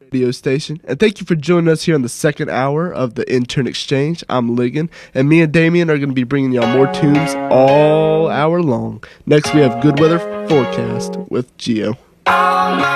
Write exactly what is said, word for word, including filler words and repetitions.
radio station. And thank you for joining us here on the second hour of the Intern Exchange. I'm Ligon, and me and Damien are going to be bringing y'all more tunes all hour long. Next, we have Good Weather Forecast with Geo.